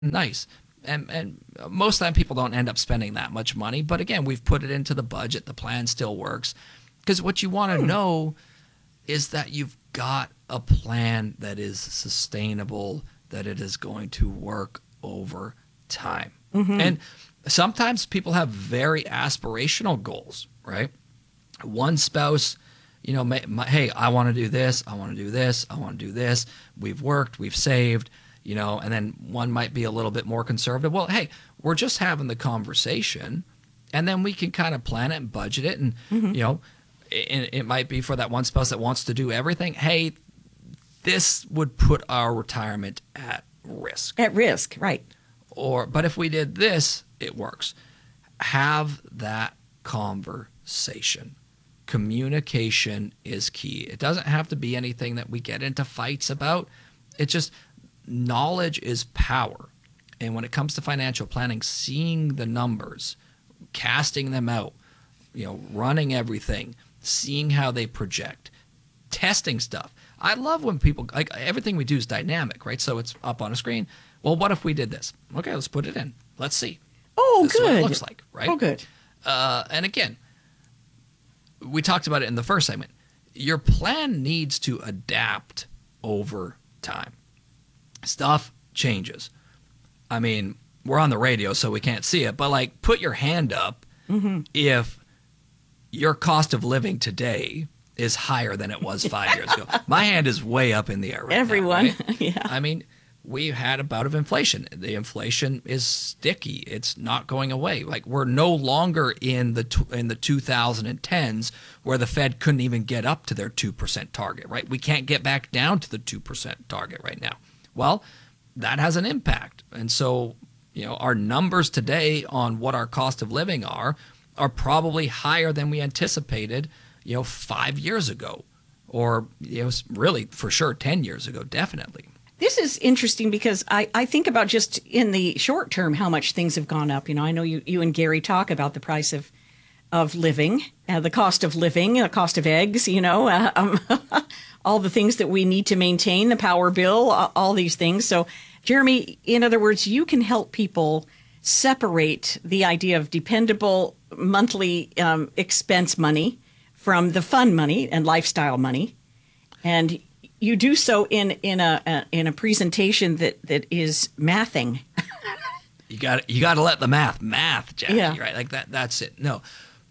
nice. And most of the time people don't end up spending that much money. But again, we've put it into the budget. The plan still works. Because what you want to know is that you've got a plan that is sustainable, that it is going to work over time. And sometimes people have very aspirational goals, right? One spouse, hey, I want to do this, I want to do this, I want to do this. We've worked, we've saved, and then one might be a little bit more conservative. Well, hey, we're just having the conversation, and then we can kind of plan it and budget it. And, it might be for that one spouse that wants to do everything. Hey, this would put our retirement at risk. At risk, right. But if we did this, it works. Have that conversation. Communication is key. It doesn't have to be anything that we get into fights about. It's just knowledge is power. And when it comes to financial planning, seeing the numbers, casting them out, running everything, seeing how they project, testing stuff. I love when people, like, everything we do is dynamic, right? So it's up on a screen. Well, what if we did this? Okay, let's put it in. Let's see. Oh, this good. Is what it looks like, right? Oh, good. And again, we talked about it in the first segment. Your plan needs to adapt over time. Stuff changes. I mean, we're on the radio, so we can't see it, but like, put your hand up if your cost of living today is higher than it was 5 years ago. My hand is way up in the air right Everyone, now, right? yeah. I mean, we've had a bout of inflation. The inflation is sticky. It's not going away. Like, we're no longer in the 2010s where the Fed couldn't even get up to their 2% target, right? We can't get back down to the 2% target right now. Well, that has an impact. And so, our numbers today on what our cost of living are probably higher than we anticipated, 5 years ago, or, really for sure 10 years ago, definitely. This is interesting because I think about just in the short term how much things have gone up. I know you and Gary talk about the price of living, the cost of living, the cost of eggs, all the things that we need to maintain, the power bill, all these things. So, Jeremy, in other words, you can help people separate the idea of dependable monthly expense money from the fun money and lifestyle money, and you do so in a presentation that is mathing. You got to let the math, Jackie, yeah. Right? Like that. That's it. No,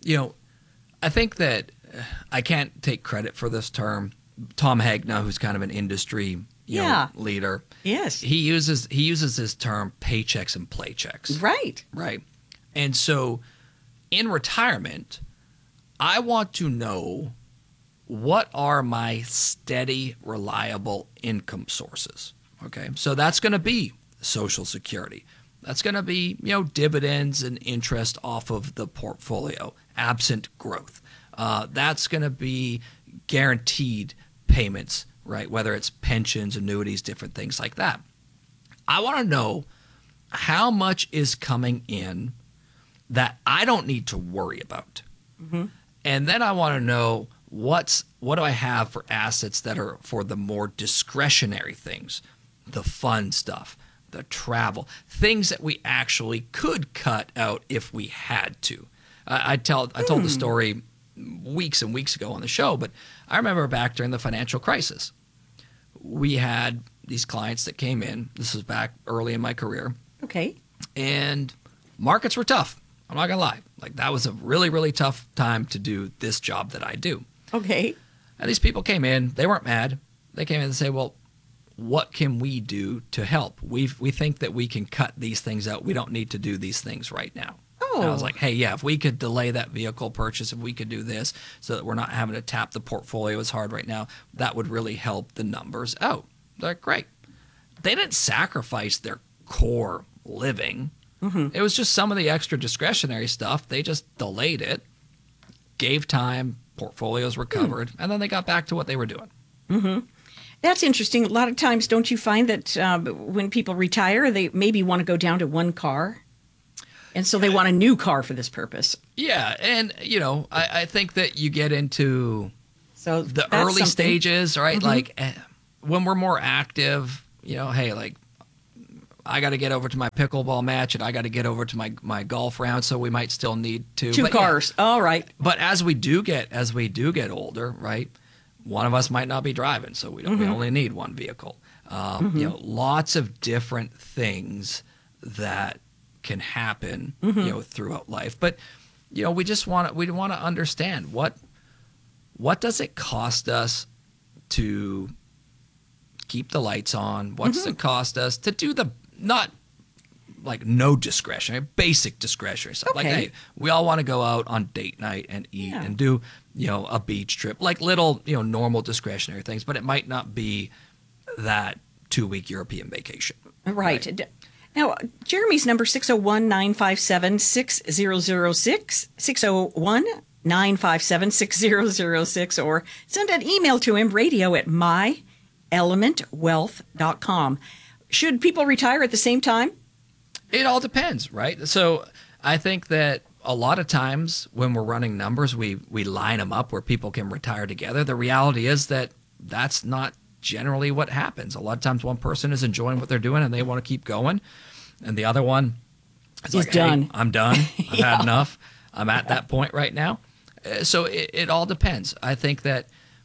I think that I can't take credit for this term. Tom Hagna, who's kind of an industry leader, yes, he uses this term paychecks and playchecks. Right. And so, in retirement, I want to know, what are my steady, reliable income sources? Okay, so that's going to be Social Security. That's going to be, dividends and interest off of the portfolio, absent growth. That's going to be guaranteed payments, right? Whether it's pensions, annuities, different things like that. I want to know how much is coming in that I don't need to worry about. And then I want to know what do I have for assets that are for the more discretionary things, the fun stuff, the travel, things that we actually could cut out if we had to. I told the story weeks and weeks ago on the show, but I remember back during the financial crisis, we had these clients that came in. This was back early in my career. Okay. And markets were tough. I'm not going to lie. Like, that was a really, really tough time to do this job that I do. Okay. And these people came in. They weren't mad. They came in and say, well, what can we do to help? We think that we can cut these things out. We don't need to do these things right now. Oh. And I was like, hey, yeah, if we could delay that vehicle purchase, if we could do this so that we're not having to tap the portfolio as hard right now, that would really help the numbers out. They're like, great. They didn't sacrifice their core living. It was just some of the extra discretionary stuff. They just delayed it, gave time, portfolios recovered, and then they got back to what they were doing. That's interesting. A lot of times, don't you find that when people retire, they maybe want to go down to one car? And so they want a new car for this purpose. Yeah. And, I think that you get into the early something. stages, right? Like, when we're more active, hey, like, I got to get over to my pickleball match and I got to get over to my golf round. So we might still need two cars. Yeah. All right. But as we do get older, right, one of us might not be driving. So we only need one vehicle. Lots of different things that can happen, throughout life. But, we want to understand what does it cost us to keep the lights on? What does it cost us to do not like no discretionary, basic discretionary stuff? Okay. Like, hey, we all want to go out on date night and eat and do, a beach trip, like little, normal discretionary things, but it might not be that 2-week European vacation. Right. Now, Jeremy's number 601-957-6006, 601-957-6006, or send an email to him, radio@myelementwealth.com. Should people retire at the same time? It all depends, right? So I think that a lot of times when we're running numbers, we line them up where people can retire together. The reality is that that's not generally what happens. A lot of times one person is enjoying what they're doing and they want to keep going, and the other one is like, done. Hey, I'm done. I've had enough. I'm at that point right now. So it all depends. I think that,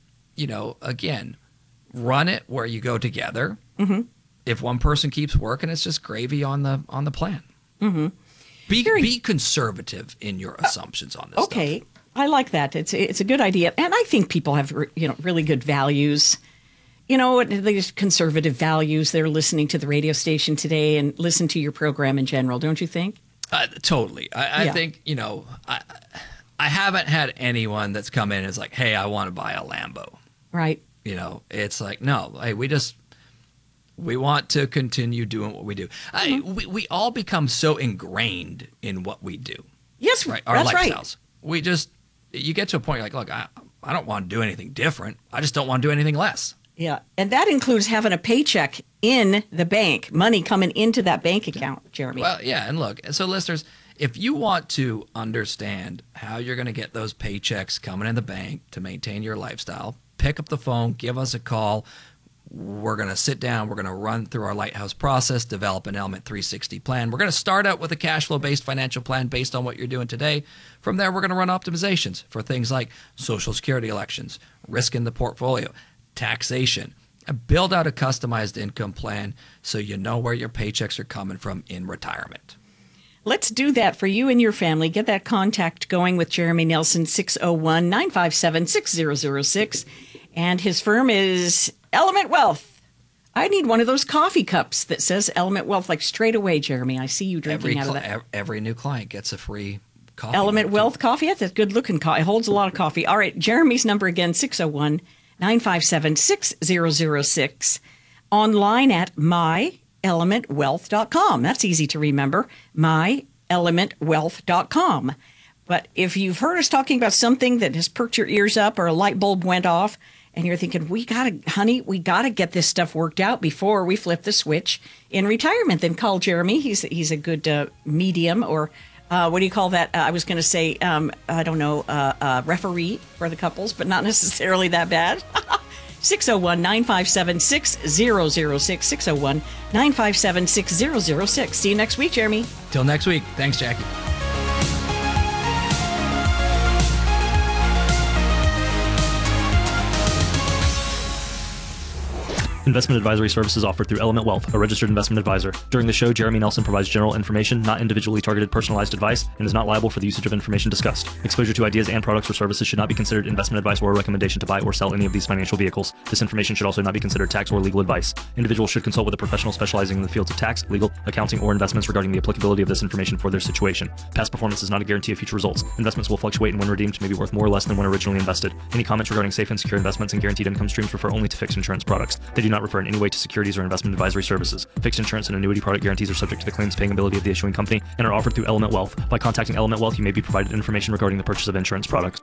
again, run it where you go together. Mm-hmm. If one person keeps working, it's just gravy on the plan. Mm-hmm. Be conservative in your assumptions on this okay. stuff. I like that. It's a good idea. And I think people have, really good values. These conservative values. They're listening to the radio station today and listen to your program in general, don't you think? Totally. I think, I haven't had anyone that's come in and is like, hey, I want to buy a Lambo. Right. It's like, no, hey, we want to continue doing what we do. We all become so ingrained in what we do. Yes, right. Our that's lifestyles. Right. You get to a point you're like, look, I don't want to do anything different. I just don't want to do anything less. Yeah. And that includes having a paycheck in the bank, money coming into that bank account, Jeremy. Well, yeah. And look, so listeners, if you want to understand how you're going to get those paychecks coming in the bank to maintain your lifestyle, pick up the phone, give us a call. We're going to sit down. We're going to run through our Lighthouse process, develop an Element 360 plan. We're going to start out with a cash flow-based financial plan based on what you're doing today. From there, we're going to run optimizations for things like Social Security elections, risk in the portfolio, taxation, and build out a customized income plan so you know where your paychecks are coming from in retirement. Let's do that for you and your family. Get that contact going with Jeremy Nelson, 601-957-6006. And his firm is Element Wealth. I need one of those coffee cups that says Element Wealth, like straight away, Jeremy. I see you drinking out of that. Every new client gets a free coffee. Element Wealth coffee? That's a good-looking coffee. It holds a lot of coffee. All right, Jeremy's number again, 601-957-6006. Online at myelementwealth.com. That's easy to remember, myelementwealth.com. But if you've heard us talking about something that has perked your ears up or a light bulb went off, and you're thinking, we got to get this stuff worked out before we flip the switch in retirement, then call Jeremy. He's a good medium, or what do you call that? I was going to say, referee for the couples, but not necessarily that bad. 601-957-6006, 601-957-6006. See you next week, Jeremy. Till next week. Thanks, Jackie. Investment advisory services offered through Element Wealth, a registered investment advisor. During the show, Jeremy Nelson provides general information, not individually targeted personalized advice, and is not liable for the usage of information discussed. Exposure to ideas and products or services should not be considered investment advice or a recommendation to buy or sell any of these financial vehicles. This information should also not be considered tax or legal advice. Individuals should consult with a professional specializing in the fields of tax, legal, accounting, or investments regarding the applicability of this information for their situation. Past performance is not a guarantee of future results. Investments will fluctuate, and when redeemed may be worth more or less than when originally invested. Any comments regarding safe and secure investments and guaranteed income streams refer only to fixed insurance products. They do not refer in any way to securities or investment advisory services. Fixed insurance and annuity product guarantees are subject to the claims paying ability of the issuing company and are offered through Element Wealth. By contacting Element Wealth, you may be provided information regarding the purchase of insurance products.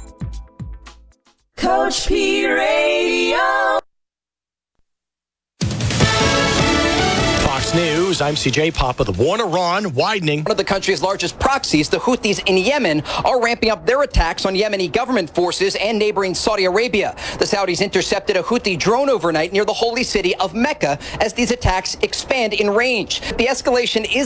Coach P Radio. News, I'm CJ Papa. The war in Iran widening. One of the country's largest proxies, the Houthis in Yemen, are ramping up their attacks on Yemeni government forces and neighboring Saudi Arabia. The Saudis intercepted a Houthi drone overnight near the holy city of Mecca as these attacks expand in range. The escalation is